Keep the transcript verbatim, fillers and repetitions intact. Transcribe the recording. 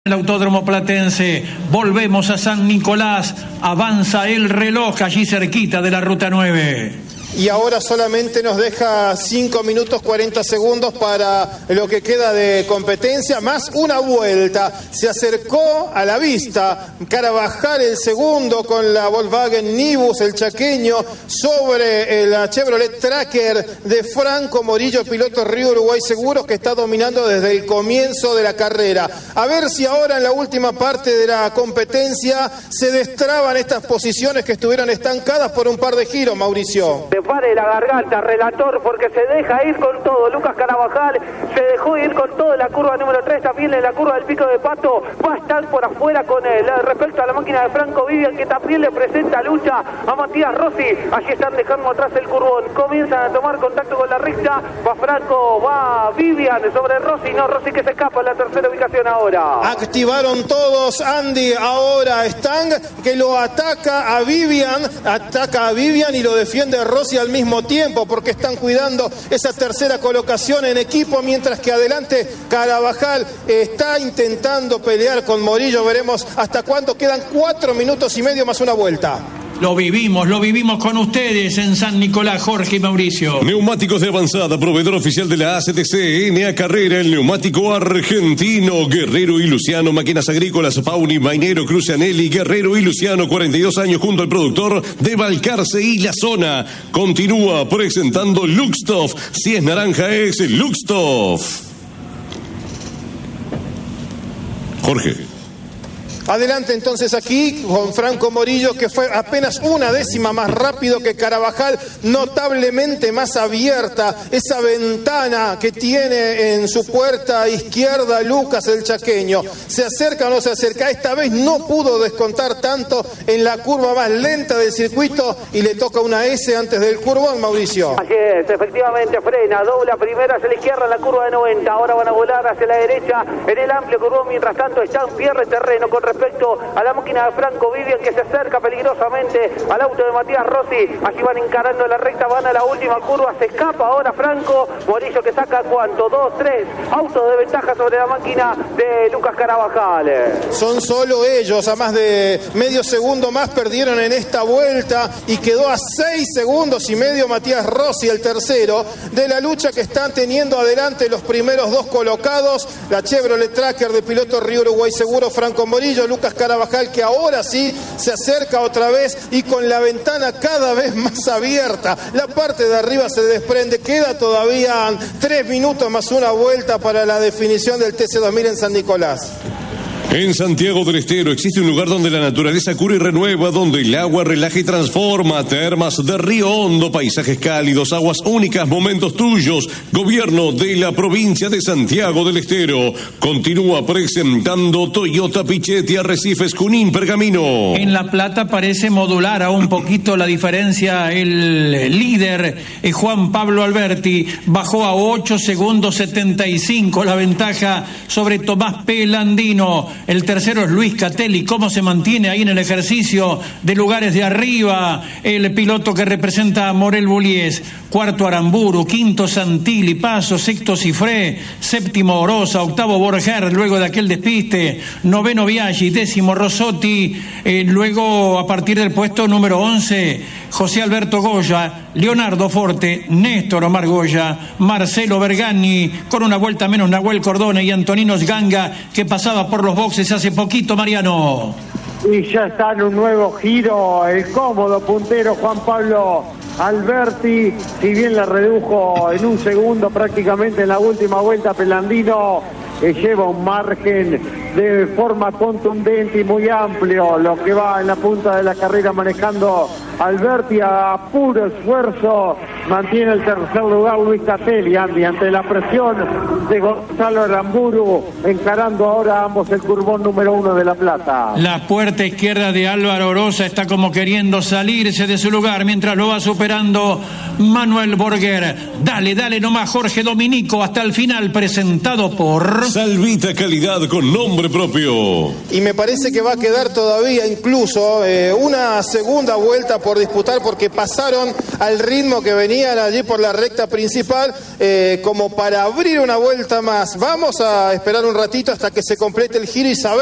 El Autódromo Platense, volvemos a San Nicolás, avanza el reloj allí cerquita de la Ruta nueve. Y ahora solamente nos deja cinco minutos cuarenta segundos para lo que queda de competencia, más una vuelta. Se acercó a la vista Carabajal el segundo con la Volkswagen Nibus, el chaqueño, sobre el Chevrolet Tracker de Franco Morillo, piloto Río Uruguay Seguros, que está dominando desde el comienzo de la carrera. A ver si ahora en la última parte de la competencia se destraban estas posiciones que estuvieron estancadas por un par de giros, Mauricio. Pare la garganta, relator, porque se deja ir con todo. Lucas Carabajal se dejó ir con todo en la curva número tres, también en la curva del Pico de Pato. Va a estar por afuera con él. Respecto a la máquina de Franco Vivian, que también le presenta lucha a Matías Rossi. Allí están dejando atrás el curbón. Comienzan a tomar contacto con la recta. Va Franco, va Vivian sobre Rossi. No, Rossi que se escapa en la tercera ubicación ahora. Activaron todos, Andy. Ahora Stang, que lo ataca a Vivian. Ataca a Vivian y lo defiende Rossi al mismo tiempo, porque están cuidando esa tercera colocación en equipo, mientras que adelante Carabajal está intentando pelear con Morillo. Veremos hasta cuándo. Quedan cuatro minutos y medio más una vuelta. Lo vivimos, lo vivimos con ustedes en San Nicolás, Jorge y Mauricio. Neumáticos de avanzada, proveedor oficial de la A C T C, N A Carrera, el neumático argentino. Guerrero y Luciano, máquinas agrícolas, Pauni, Mainero, Crucianelli, Guerrero y Luciano, cuarenta y dos años, junto al productor de Balcarce y la zona. Continúa presentando Luxtoff. Si es naranja, es Luxtoff. Jorge. Adelante entonces aquí con Franco Morillo, que fue apenas una décima más rápido que Carabajal, notablemente más abierta esa ventana que tiene en su puerta izquierda Lucas el chaqueño. ¿Se acerca o no se acerca? Esta vez no pudo descontar tanto en la curva más lenta del circuito y le toca una S antes del curbón, Mauricio. Así es, efectivamente frena, dobla primero hacia la izquierda en la curva de noventa, ahora van a volar hacia la derecha en el amplio curbón, mientras tanto están pierde terreno con respecto a la máquina de Franco Vivian, que se acerca peligrosamente al auto de Matías Rossi. Allí van encarando la recta, van a la última curva, se escapa ahora Franco Morillo, que saca cuánto, dos, tres autos de ventaja sobre la máquina de Lucas Carabajal. Son solo ellos, a más de medio segundo más perdieron en esta vuelta y quedó a seis segundos y medio Matías Rossi, el tercero de la lucha que están teniendo adelante los primeros dos colocados, la Chevrolet Tracker de piloto Río Uruguay Seguro, Franco Morillo, Lucas Carabajal, que ahora sí se acerca otra vez y con la ventana cada vez más abierta. La parte de arriba se desprende, queda todavía tres minutos más una vuelta para la definición del T C dos mil en San Nicolás. En Santiago del Estero existe un lugar donde la naturaleza cura y renueva, donde el agua relaja y transforma. Termas de Río Hondo, paisajes cálidos, aguas únicas, momentos tuyos. Gobierno de la provincia de Santiago del Estero. Continúa presentando Toyota Pichetti, Arrecifes, Junín, Pergamino. En La Plata parece modular a un poquito la diferencia. El líder, eh, Juan Pablo Alberti, bajó a ocho segundos setenta y cinco la ventaja sobre Tomás Pelandino. El tercero es Luis Catelli. ¿Cómo se mantiene ahí en el ejercicio de lugares de arriba el piloto que representa a Morel Bullies? Cuarto Aramburu, quinto Santilli, Paso, sexto Cifré, séptimo Orosa, octavo Borger, luego de aquel despiste, noveno Biaggi, décimo Rossotti, eh, luego a partir del puesto número once, José Alberto Goya, Leonardo Forte, Néstor Omar Goya, Marcelo Bergani, con una vuelta menos Nahuel Cordone y Antonino Sganga, que pasaba por los boxes hace poquito, Mariano. Y ya está en un nuevo giro el cómodo puntero Juan Pablo Alberti, si bien le redujo en un segundo prácticamente en la última vuelta Pelandino, que lleva un margen de forma contundente y muy amplio, lo que va en la punta de la carrera manejando Alberti a puro esfuerzo. Mantiene el tercer lugar Luis Catelli, Andy, ante la presión de Gonzalo Aramburu, encarando ahora ambos el curbón número uno de La Plata. La puerta izquierda de Álvaro Orosa está como queriendo salirse de su lugar, mientras lo va superando Manuel Borger. Dale, dale nomás, Jorge Dominico, hasta el final, presentado por Salvita, calidad con nombre propio. Y me parece que va a quedar todavía incluso eh, una segunda vuelta por por disputar porque pasaron al ritmo que venían allí por la recta principal, eh, como para abrir una vuelta más. Vamos a esperar un ratito hasta que se complete el giro y saber